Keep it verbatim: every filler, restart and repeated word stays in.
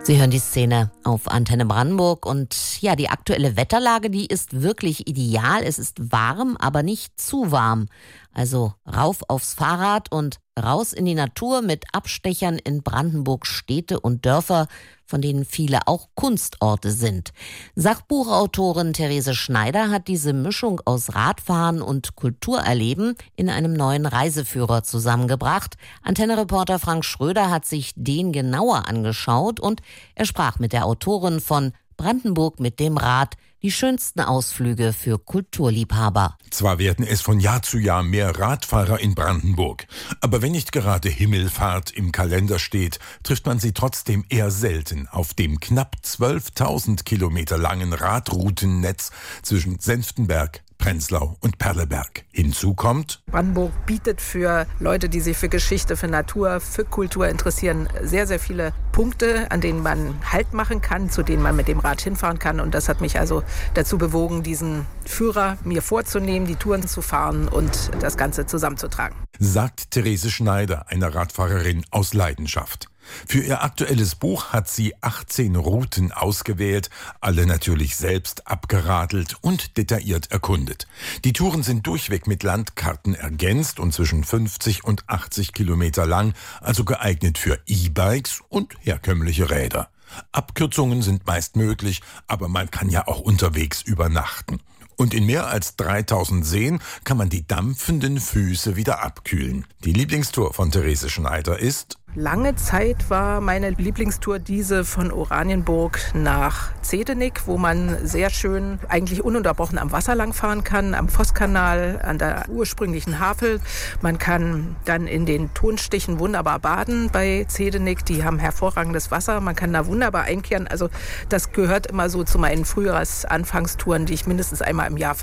Sie hören die Szene auf Antenne Brandenburg und ja, die aktuelle Wetterlage, die ist wirklich ideal. Es ist warm, aber nicht zu warm. Also rauf aufs Fahrrad und raus in die Natur mit Abstechern in Brandenburg Städte und Dörfer, von denen viele auch Kunstorte sind. Sachbuchautorin Therese Schneider hat diese Mischung aus Radfahren und Kulturerleben in einem neuen Reiseführer zusammengebracht. Antenne-Reporter Frank Schröder hat sich den genauer angeschaut und er sprach mit der Autorin von Brandenburg mit dem Rad, die schönsten Ausflüge für Kulturliebhaber. Zwar werden es von Jahr zu Jahr mehr Radfahrer in Brandenburg, aber wenn nicht gerade Himmelfahrt im Kalender steht, trifft man sie trotzdem eher selten auf dem knapp zwölftausend Kilometer langen Radroutennetz zwischen Senftenberg, Prenzlau und Perleberg. Hinzu kommt: Brandenburg bietet für Leute, die sich für Geschichte, für Natur, für Kultur interessieren, sehr, sehr viele Punkte, an denen man Halt machen kann, zu denen man mit dem Rad hinfahren kann. Und das hat mich also dazu bewogen, diesen Führer mir vorzunehmen, die Touren zu fahren und das Ganze zusammenzutragen. Sagt Therese Schneider, eine Radfahrerin aus Leidenschaft. Für ihr aktuelles Buch hat sie achtzehn Routen ausgewählt, alle natürlich selbst abgeradelt und detailliert erkundet. Die Touren sind durchweg mit Landkarten ergänzt und zwischen fünfzig und achtzig Kilometer lang, also geeignet für E-Bikes und herkömmliche Räder. Abkürzungen sind meist möglich, aber man kann ja auch unterwegs übernachten. Und in mehr als dreitausend Seen kann man die dampfenden Füße wieder abkühlen. Die Lieblingstour von Therese Schneider ist: Lange Zeit war meine Lieblingstour diese von Oranienburg nach Zehdenick, wo man sehr schön, eigentlich ununterbrochen am Wasser langfahren kann, am Vosskanal, an der ursprünglichen Havel. Man kann dann in den Tonstichen wunderbar baden bei Zehdenick. Die haben hervorragendes Wasser. Man kann da wunderbar einkehren. Also das gehört immer so zu meinen Frühjahrsanfangstouren, die ich mindestens einmal im Jahr